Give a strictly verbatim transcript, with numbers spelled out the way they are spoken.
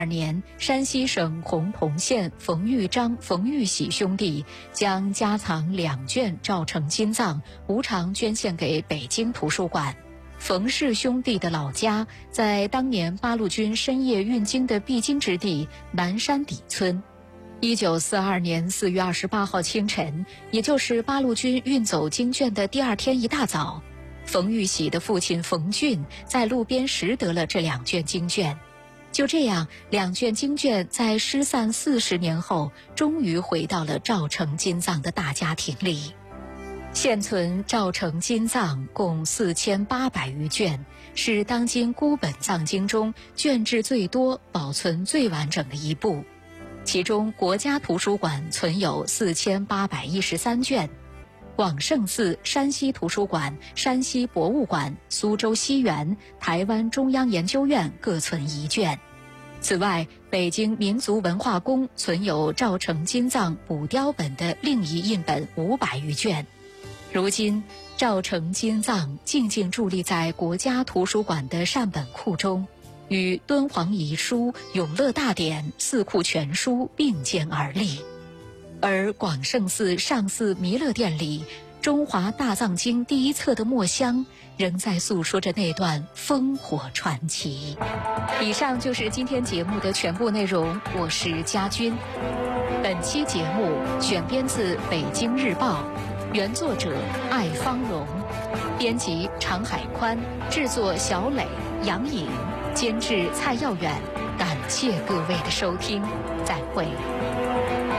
二年，山西省洪洞县冯玉章、冯玉喜兄弟将家藏两卷赵成金藏无偿捐献给北京图书馆。冯氏兄弟的老家在当年八路军深夜运京的必经之地南山底村。一九四二年四月二十八号清晨，也就是八路军运走经卷的第二天一大早，冯玉喜的父亲冯俊在路边拾得了这两卷经卷。就这样，两卷经卷在失散四十年后，终于回到了赵成金藏的大家庭里。现存赵成金藏共四千八百余卷，是当今孤本藏经中卷质最多、保存最完整的一部。其中，国家图书馆存有四千八百一十三卷，广胜寺、山西图书馆、山西博物馆、苏州西园、台湾中央研究院各存一卷。此外，北京民族文化宫存有赵成金藏补雕本的另一印本五百余卷。如今，赵成金藏静静伫立在国家图书馆的善本库中，与敦煌遗书、永乐大典、四库全书并肩而立。而广胜寺上寺弥勒殿里，《中华大藏经》第一册的墨香仍在诉说着那段烽火传奇。以上就是今天节目的全部内容，我是佳君。本期节目选编自《北京日报》，原作者艾芳荣，编辑常海宽，制作小磊、杨颖，监制蔡耀远。感谢各位的收听，再会。